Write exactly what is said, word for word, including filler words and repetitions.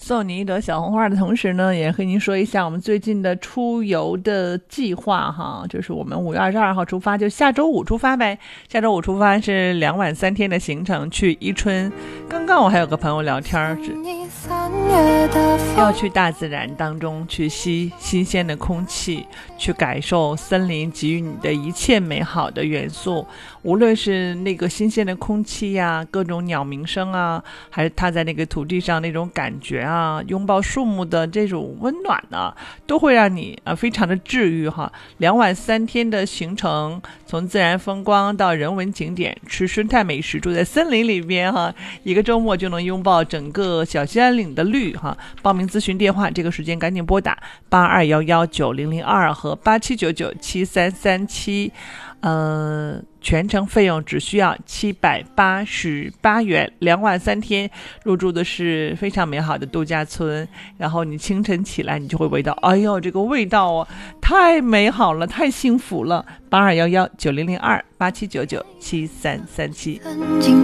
送你一朵小红花的同时呢，也和您说一下我们最近的出游的计划哈，就是我们五月二十二号出发，就下周五出发呗。下周五出发是两晚三天的行程，去伊春。刚刚我还有个朋友聊天，要去大自然当中去吸新鲜的空气，去感受森林给予你的一切美好的元素，无论是那个新鲜的空气呀，各种鸟鸣声啊，还是踏在那个土地上那种感觉啊，拥抱树木的这种温暖呢，都会让你啊非常的治愈哈。两晚三天的行程，从自然风光到人文景点，吃生态美食，住在森林里边哈，一个周末就能拥抱整个小兴安岭的绿哈。报名咨询电话，这个时间赶紧拨打八二幺幺九零零二和八七九九七三三七。呃，全程费用只需要七百八十八元，两晚三天，入住的是非常美好的度假村。然后你清晨起来，你就会闻到，哎呦，这个味道啊，太美好了，太幸福了。八二幺幺九零零二八七九九七三三七。